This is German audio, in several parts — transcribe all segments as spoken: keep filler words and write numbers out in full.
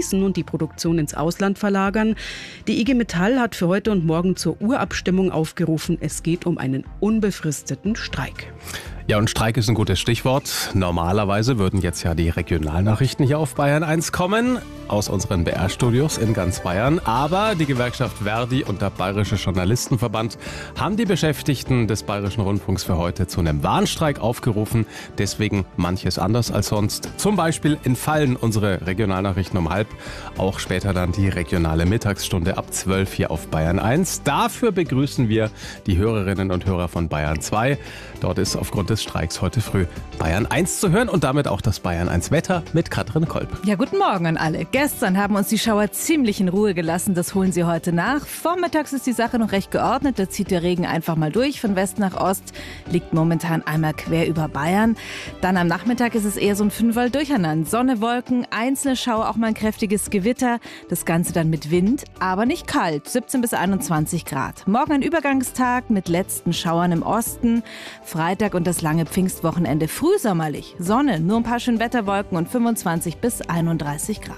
schließen und die Produktion ins Ausland verlagern. Die I G Metall hat für heute und morgen zur Urabstimmung aufgerufen. Es geht um einen unbefristeten Streik. Ja, und Streik ist ein gutes Stichwort. Normalerweise würden jetzt ja die Regionalnachrichten hier auf Bayern eins kommen, aus unseren B R-Studios in ganz Bayern. Aber die Gewerkschaft Verdi und der Bayerische Journalistenverband haben die Beschäftigten des Bayerischen Rundfunks für heute zu einem Warnstreik aufgerufen. Deswegen manches anders als sonst. Zum Beispiel entfallen unsere Regionalnachrichten um halb. Auch später dann die regionale Mittagsstunde ab zwölf hier auf Bayern eins. Dafür begrüßen wir die Hörerinnen und Hörer von Bayern zwei. Dort ist aufgrund des Streiks heute früh Bayern eins zu hören und damit auch das Bayern eins Wetter mit Katrin Kolb. Ja, guten Morgen an alle. Gestern haben uns die Schauer ziemlich in Ruhe gelassen, das holen sie heute nach. Vormittags ist die Sache noch recht geordnet, da zieht der Regen einfach mal durch, von West nach Ost, liegt momentan einmal quer über Bayern. Dann am Nachmittag ist es eher so ein Fünferl durcheinander. Sonne, Wolken, einzelne Schauer, auch mal ein kräftiges Gewitter. Das Ganze dann mit Wind, aber nicht kalt, siebzehn bis einundzwanzig Grad. Morgen ein Übergangstag mit letzten Schauern im Osten. Freitag und das lange Pfingstwochenende frühsommerlich. Sonne, nur ein paar schöne Wetterwolken und fünfundzwanzig bis einunddreißig Grad.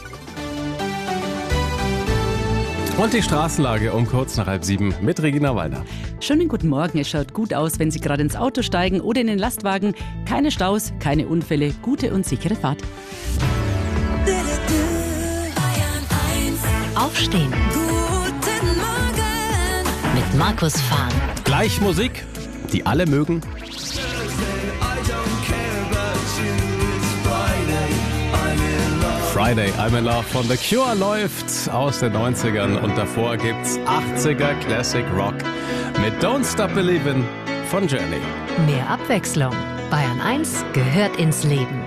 Und die Straßenlage um kurz nach halb sieben mit Regina Wallner. Schönen guten Morgen. Es schaut gut aus, wenn Sie gerade ins Auto steigen oder in den Lastwagen. Keine Staus, keine Unfälle, gute und sichere Fahrt. Aufstehen. Guten Morgen. Mit Markus Fahn. Gleich Musik, die alle mögen. Friday, I'm in Love von The Cure läuft aus den neunzigern und davor gibt's achtziger Classic Rock mit Don't Stop Believin' von Journey. Mehr Abwechslung. Bayern eins gehört ins Leben.